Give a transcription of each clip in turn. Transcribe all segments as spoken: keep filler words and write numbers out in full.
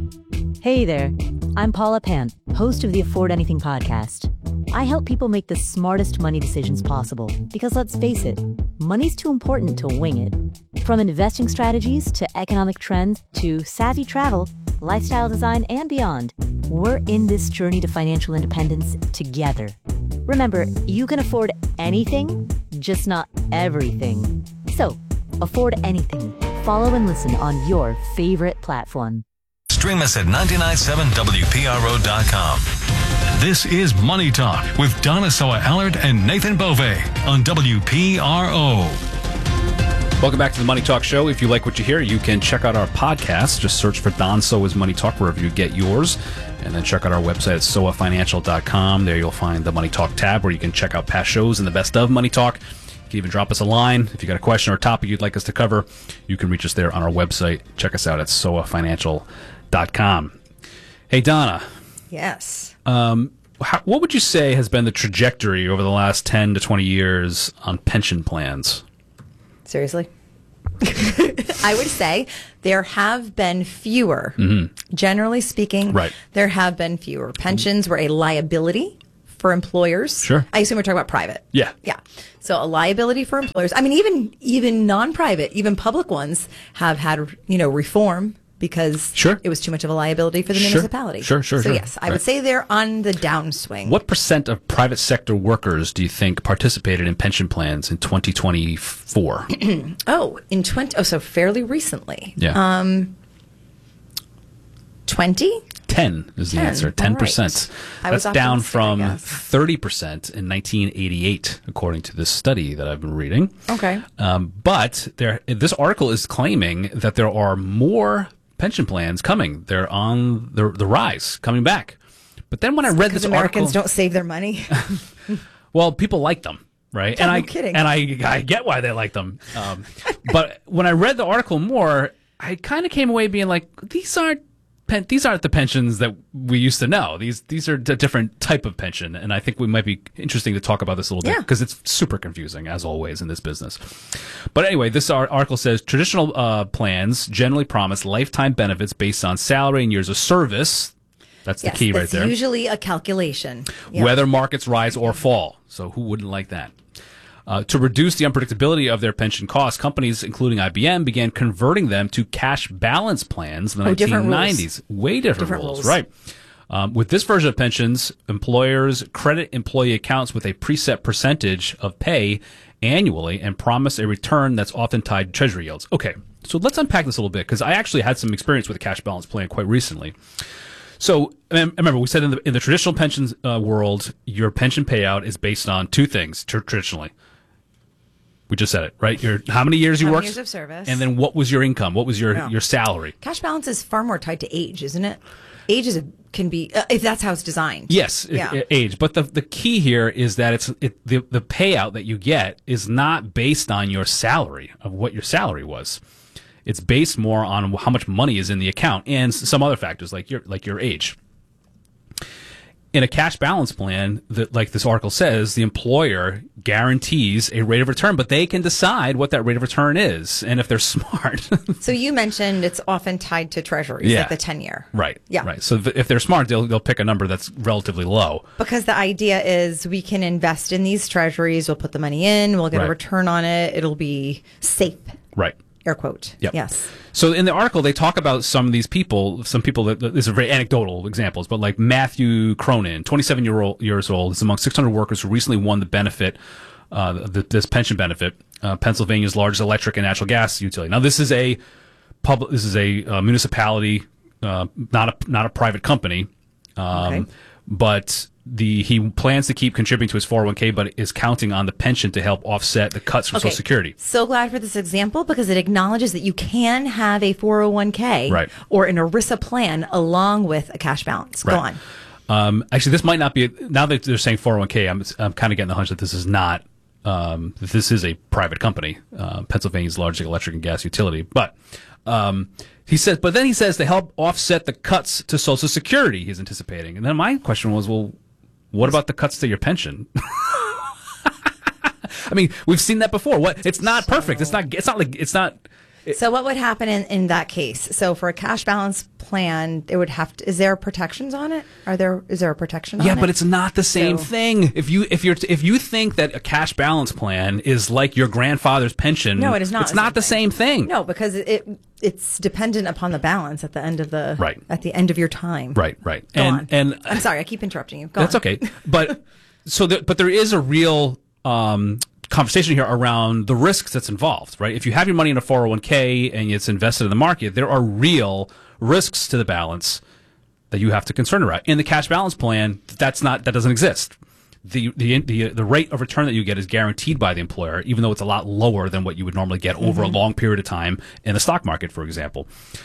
Hey there, I'm Paula Pant, host of the Afford Anything podcast. I help people make the smartest money decisions possible because, let's face it, money's too important to wing it. From investing strategies to economic trends to savvy travel, lifestyle design, and beyond, we're in this journey to financial independence together. Remember, you can afford anything, just not everything. So, afford anything. Follow and listen on your favorite platform. Stream us at nine nine seven W P R O dot com. This is Money Talk with Donna Soa-Allard and Nathan Bove on W P R O. Welcome back to the Money Talk Show. If you like what you hear, you can check out our podcast. Just search for Don Soa's Money Talk wherever you get yours. And then check out our website at soa financial dot com. There you'll find the Money Talk tab where you can check out past shows and the best of Money Talk. You can even drop us a line. If you got a question or a topic you'd like us to cover, you can reach us there on our website. Check us out at soa financial dot com. Hey, Donna. Yes. Um, how, what would you say has been the trajectory over the last ten to twenty years on pension plans? Seriously? I would say there have been fewer. Mm-hmm. Generally speaking, right. there have been fewer. Pensions were a liability for employers. Sure. I assume we're talking about private. Yeah. Yeah. So a liability for employers. I mean, even even non-private, even public ones have had, you know, reform because sure. it was too much of a liability for the sure. municipality. Sure, sure, so sure. yes, I right. would say they're on the downswing. What percent of private sector workers do you think participated in pension plans in twenty twenty-four? oh, in twenty oh, so fairly recently. Yeah. Um, twenty? ten is the ten. answer. ten percent. Right. That's down from I thirty percent in nineteen eighty-eight, according to this study that I've been reading. Okay. Um, but there, this article is claiming that there are more pension plans coming. They're on the, the rise, coming back. But then when I read this Americans article, don't save their money. well, people like them, right? Yeah, and no I kidding. and I I get why they like them. Um, but when I read the article more, I kind of came away being like, these aren't pen, these aren't the pensions that we used to know. These these are a different type of pension, and I think we might be interesting to talk about this a little yeah. bit because it's super confusing as always in this business. But anyway, this article says traditional uh, plans generally promise lifetime benefits based on salary and years of service. That's yes, the key right that's there. Usually a calculation. Yeah. Whether markets rise or fall. So who wouldn't like that? Uh, to reduce the unpredictability of their pension costs, companies, including I B M, began converting them to cash balance plans in the oh, nineteen nineties. Way different, different rules, rules. right. Um, with this version of pensions, employers credit employee accounts with a preset percentage of pay annually and promise a return that's often tied to treasury yields. Okay, so let's unpack this a little bit because I actually had some experience with a cash balance plan quite recently. So remember, we said in the in the traditional pensions uh, world, your pension payout is based on two things. Tr- traditionally, we just said it, right? Your how many years you How many worked, years of service, and then what was your income? What was your Yeah. your salary? Cash balance is far more tied to age, isn't it? Age is a, can be uh, if that's how it's designed. Yes, Yeah. it- age. But the the key here is that it's it, the the payout that you get is not based on your salary of what your salary was. It's based more on how much money is in the account and some other factors like your like your age. In a cash balance plan, that, like this article says, the employer guarantees a rate of return, but they can decide what that rate of return is, and if they're smart. So you mentioned it's often tied to treasuries, Yeah. like the ten-year. Right. Yeah. Right. So th- if they're smart, they'll they'll pick a number that's relatively low. Because the idea is we can invest in these treasuries, we'll put the money in, we'll get Right. a return on it, it'll be safe. Right. Air quote. Yep. Yes. So in the article, they talk about some of these people, some people that, these are very anecdotal examples, but like Matthew Cronin, twenty-seven year old, years old, is among six hundred workers who recently won the benefit, uh, the, this pension benefit, uh, Pennsylvania's largest electric and natural gas utility. Now, this is a public, this is a uh, municipality, uh, not a, not a private company. Um, Okay. But the he plans to keep contributing to his four oh one k, but is counting on the pension to help offset the cuts from Okay. Social Security. So glad for this example because it acknowledges that you can have a four oh one k Right. or an ERISA plan along with a cash balance. Go Right. on. Um, actually, this might not be. Now that they're saying four oh one k, I'm I'm kind of getting the hunch that this is not. Um, that this is a private company, uh, Pennsylvania's largest electric and gas utility. But um, he says, but then he says to help offset the cuts to Social Security he's anticipating. And then my question was, well, what about the cuts to your pension? I mean, we've seen that before. What? It's not perfect. It's not. It's not like. It's not. So what would happen in, in that case? So for a cash balance plan, it would have to, is there protections on it? Are there, is there a protection on Yeah, it? but it's not the same So- thing. If you if you're if you think that a cash balance plan is like your grandfather's pension, No, it is not It's the not same the thing. same thing. No, because it it's dependent upon the balance at the end of the Right. at the end of your time. Right, right. Go and on. and I'm sorry, I keep interrupting you. Go that's on. okay. But so there, but there is a real um, conversation here around the risks that's involved, right? If you have your money in a four oh one k and it's invested in the market, there are real risks to the balance that you have to concern about. In the cash balance plan, that's not that doesn't exist. The, the the the rate of return that you get is guaranteed by the employer, even though it's a lot lower than what you would normally get over a long period of time in the stock market, for example.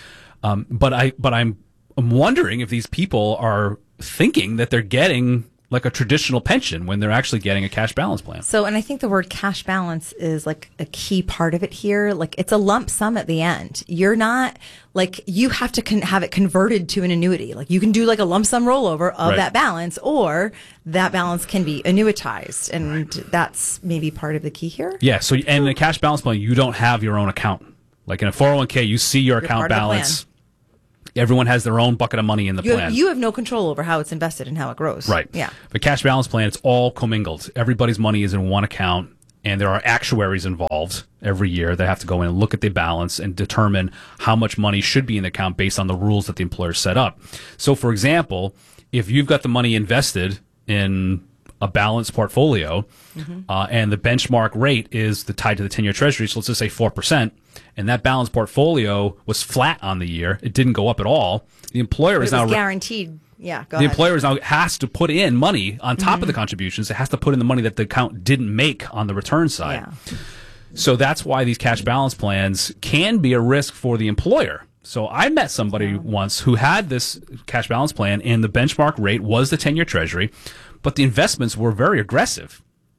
Um, but I but I'm I'm wondering if these people are thinking that they're getting like a traditional pension when they're actually getting a cash balance plan. So, and I think the word cash balance is like a key part of it here. Like it's a lump sum at the end. You're not like, you have to con- have it converted to an annuity. Like you can do like a lump sum rollover of Right. that balance, or that balance can be annuitized. And that's maybe part of the key here. Yeah. So and in a cash balance plan, you don't have your own account. Like in a four oh one k, you see your You're account part of the balance. Everyone has their own bucket of money in the You plan. have, you have no control over how it's invested and how it grows. Right. Yeah. The cash balance plan, it's all commingled. Everybody's money is in one account, and there are actuaries involved every year that have to go in and look at the balance and determine how much money should be in the account based on the rules that the employer set up. So, for example, if you've got the money invested in a balanced portfolio, mm-hmm. uh, and the benchmark rate is the tied to the ten-year Treasury, so let's just say four percent, and that balanced portfolio was flat on the year, it didn't go up at all, the employer But is it was now... guaranteed. Yeah. Go The ahead. employer is now has to put in money on top of the contributions. It has to put in the money that the account didn't make on the return side. Yeah. So that's why these cash balance plans can be a risk for the employer. So I met somebody Yeah. once who had this cash balance plan, and the benchmark rate was the ten-year Treasury, but the investments were very aggressive.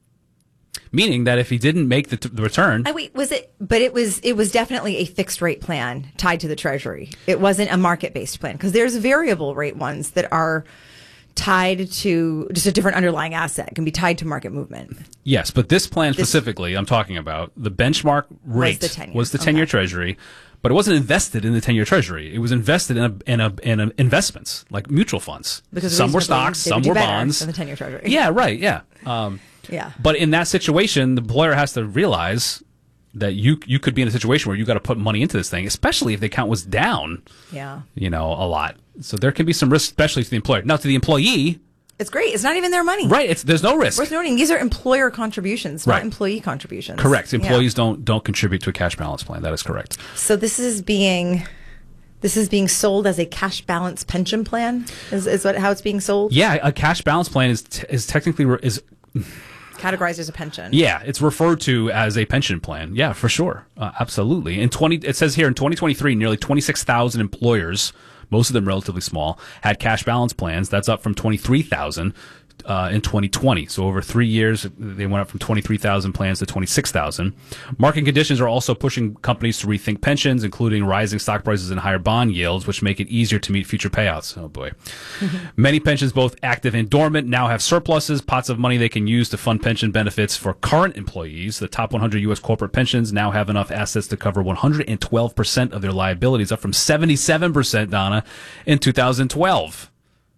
Meaning that if he didn't make the, t- the return, I wait, was it, but it was, it was definitely a fixed rate plan tied to the Treasury. It wasn't a market based plan, because there's variable rate ones that are tied to just a different underlying asset. It can be tied to market movement. yes, but this plan This- specifically, I'm talking about, the benchmark rate the ten-year. was the ten-year Okay. Treasury, but it wasn't invested in the ten-year Treasury. It was invested in a, in a, in a investments, like mutual funds. Because some were reasonably, stocks, they some would do were better bonds. than the ten-year Treasury. Yeah, right, yeah. Um, Yeah. But in that situation, the employer has to realize that you you could be in a situation where you got to put money into this thing, especially if the account was down, Yeah. you know, a lot. So there can be some risk, especially to the employer. Now, to the employee, It's great. It's not even their money. right? It's there's no risk. Worth noting, these are employer contributions, Right. not employee contributions. Correct. Yeah. Employees don't don't contribute to a cash balance plan. That is correct. So this is being, this is being sold as a cash balance pension plan. Is is what how it's being sold? Yeah, a cash balance plan is t- is technically re- is Categorized as a pension. yeah, it's referred to as a pension plan. Yeah, for sure, uh, absolutely. In twenty, it says here in twenty twenty-three, nearly twenty-six thousand employers, most of them relatively small, had cash balance plans. That's up from twenty-three thousand uh, in twenty twenty. So over three years, they went up from twenty-three thousand plans to twenty-six thousand. Market conditions are also pushing companies to rethink pensions, including rising stock prices and higher bond yields, which make it easier to meet future payouts. Oh boy. Many pensions, both active and dormant, now have surpluses, pots of money they can use to fund pension benefits for current employees. The top one hundred U S corporate pensions now have enough assets to cover one hundred twelve percent of their liabilities, up from seventy-seven percent, Donna, in two thousand twelve.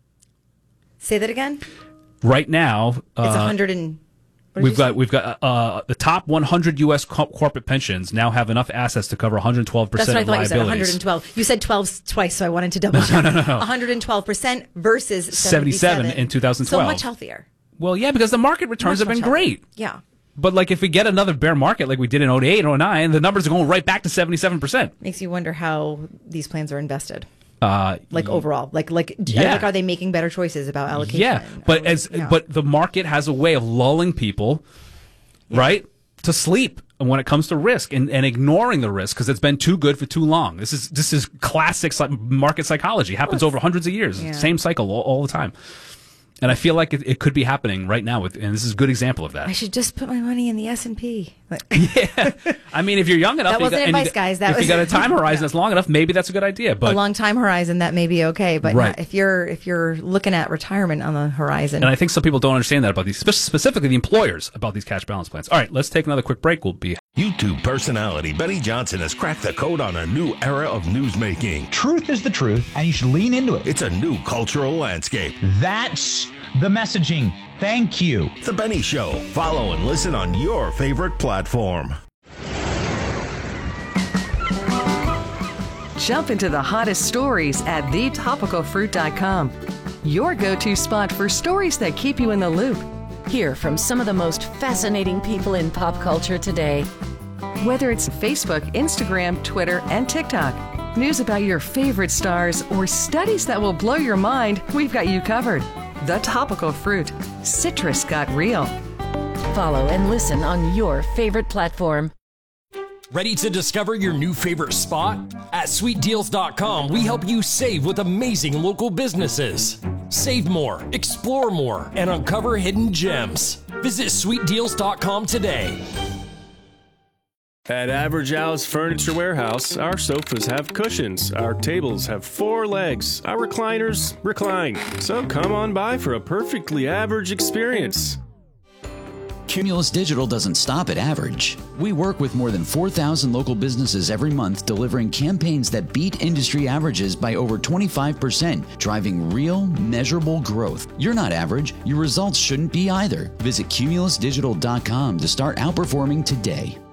Say that again. Right now, It's a uh, hundred and. what did we've you say? got we've got uh, the top one hundred U S co- corporate pensions now have enough assets to cover one hundred twelve That's percent what I of thought you said. liabilities. one hundred twelve. You said twelve twice, so I wanted to double check. No, no, no. one hundred twelve percent versus seventy-seven seventy-seven in two thousand twelve. So much healthier. Well, yeah, because the market returns Much, have been much great. healthier. Yeah. But like if we get another bear market like we did in oh eight, oh nine, the numbers are going right back to seventy-seven percent. Makes you wonder how these plans are invested. Uh, Like overall, like like Yeah. like are they making better choices about allocation? yeah, but Are we- as yeah. but the market has a way of lulling people, right, to sleep when it comes to risk and, and ignoring the risk because it's been too good for too long. This is this is classic psy- market psychology. Happens over hundreds of years. Yeah. Same cycle all, all the time. And I feel like it, it could be happening right now with, and this is a good example of that. I should just put my money in the S and P. Yeah, I mean, if you're young enough, That you wasn't got- and you advice, got- guys. That if was- you got a time horizon Yeah. that's long enough, maybe that's a good idea. A But long time horizon that may be okay, but Right. not if you're if you're looking at retirement on the horizon. and I think some people don't understand that about these, spe- specifically the employers about these cash balance plans. All right, let's take another quick break. We'll be YouTube personality Benny Johnson has cracked the code on a new era of newsmaking. Truth is the truth, and you should lean into it. It's a new cultural landscape. That's the messaging. Thank you. The Benny Show. Follow and listen on your favorite platform. Jump into the hottest stories at the topical fruit dot com. Your go-to spot for stories that keep you in the loop. Hear from some of the most fascinating people in pop culture today. Whether it's Facebook, Instagram, Twitter, and TikTok, news about your favorite stars, or studies that will blow your mind, we've got you covered. The Topical Fruit. Citrus got real. Follow and listen on your favorite platform. Ready to discover your new favorite spot? At sweet deals dot com, we help you save with amazing local businesses. Save more, explore more, and uncover hidden gems. Visit sweet deals dot com today. At Average Al's Furniture Warehouse, our sofas have cushions, our tables have four legs, our recliners recline. So come on by for a perfectly average experience. Cumulus Digital doesn't stop at average. We work with more than four thousand local businesses every month, delivering campaigns that beat industry averages by over twenty-five percent, driving real, measurable growth. You're not average. Your results shouldn't be either. Visit cumulus digital dot com to start outperforming today.